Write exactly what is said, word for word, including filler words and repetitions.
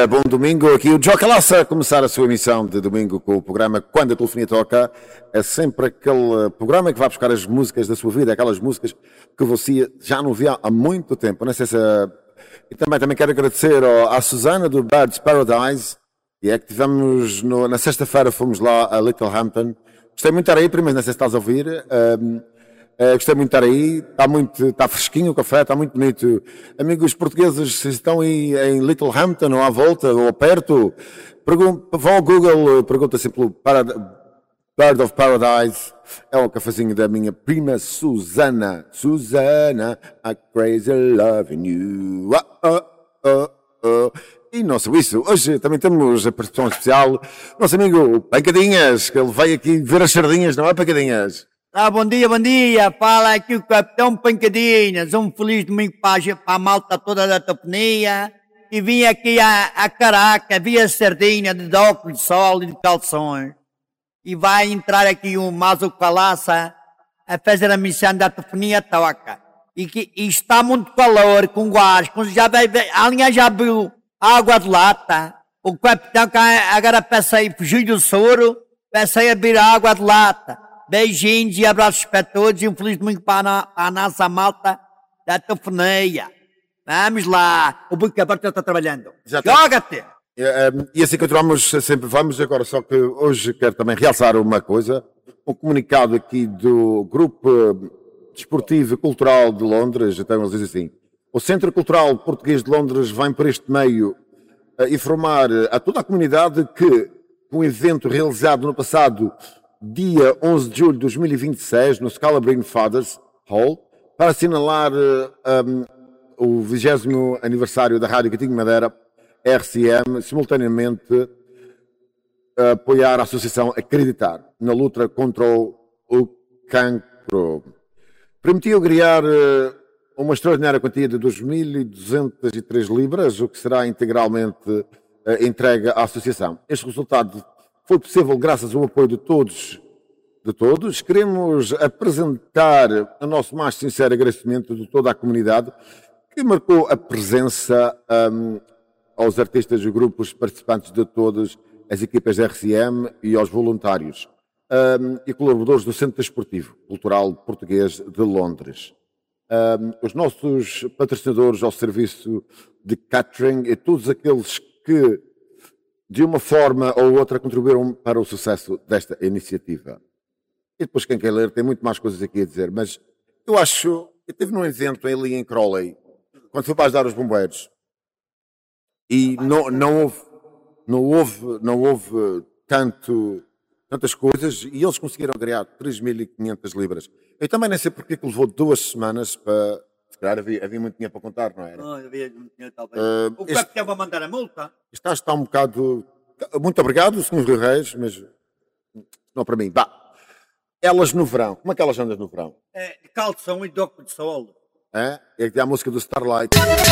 dia, bom domingo. Aqui o Joe Calaça a começar a sua emissão de domingo com o programa Quando a Telefonia Toca. É sempre aquele programa que vai buscar as músicas da sua vida, aquelas músicas que você já não via há muito tempo. Não sei se é... E também, também quero agradecer ao, à Susana do Birds Paradise, e é que tivemos no, na sexta-feira, fomos lá a Littlehampton. Gostei muito de estar aí, primeiro, não sei se estás a ouvir. Um, Uh, gostei muito de estar aí, está muito, está fresquinho o café, está muito bonito. Amigos portugueses, se estão aí em Littlehampton ou à volta ou perto, vão ao Google, pergunta assim pelo Parad Bird of Paradise. É um cafezinho da minha prima Susana. Susana, I'm crazy loving you. Oh, oh, oh, oh. E não só isso, hoje também temos a participação especial, nosso amigo Pancadinhas, que ele veio aqui ver as sardinhas, não é, Pancadinhas? Ah, bom dia, bom dia. Fala aqui o Capitão Pancadinhas. Um feliz domingo para a, para a malta toda da Toponia. E vim aqui a, a Caraca, vi a sardinha de óculos de sol e de calções. E vai entrar aqui o Mazo Calaça a fazer a missão da Toponia Toca. E, que, e está muito calor, com gás, com, já vai, a linha já viu água de lata. O Capitão agora pensei, fugiu do soro, pensei a beber água de lata. Beijinhos e abraços para todos e um feliz domingo para a, para a nossa malta da Tofoneia. Vamos lá, o Buco Aberto está trabalhando. Joga-te! E assim continuamos, sempre vamos, agora só que hoje quero também realçar uma coisa, um comunicado aqui do Grupo Desportivo e Cultural de Londres, então eles dizem assim, o Centro Cultural Português de Londres vem por este meio a informar a toda a comunidade que um evento realizado no passado dia onze de julho de dois mil e vinte e seis, no Scalabrine Fathers Hall, para assinalar um, o vigésimo aniversário da Rádio Catinho Madeira, R C M, simultaneamente uh, apoiar a Associação Acreditar na luta contra o, o cancro. Permitiu criar uh, uma extraordinária quantia de dois mil e duzentas e três libras, o que será integralmente uh, entregue à Associação. Este resultado foi possível graças ao apoio de todos, de todos. Queremos apresentar o nosso mais sincero agradecimento de toda a comunidade que marcou a presença um, aos artistas e grupos participantes de todas as equipas da R C M e aos voluntários um, e colaboradores do Centro Desportivo Cultural Português de Londres. Um, os nossos patrocinadores ao serviço de catering e todos aqueles que de uma forma ou outra contribuíram para o sucesso desta iniciativa. E depois quem quer ler tem muito mais coisas aqui a dizer, mas eu acho, eu estive num evento ali em Crawley, quando fui para ajudar os bombeiros, e não, não houve, não houve, não houve tanto, tantas coisas, e eles conseguiram criar três mil e quinhentas libras. Eu também nem sei porque que levou duas semanas para... Se calhar havia, havia muito dinheiro para contar, não era? Não, havia muito dinheiro, talvez. Uh, o Capitão vai mandar a multa? Está, está um bocado... Muito obrigado, senhor Rio Reis, mas não para mim. Bah. Elas no verão, como é que elas andam no verão? É, calção e doco de sol. É? É que tem a música do Starlight.